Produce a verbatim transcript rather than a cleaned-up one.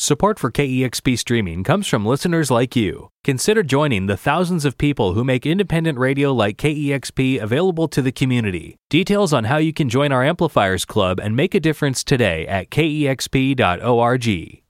Support for K E X P streaming comes from listeners like you. Consider joining the thousands of people who make independent radio like K E X P available to the community. Details on how you can join our Amplifiers Club and make a difference today at K E X P dot org.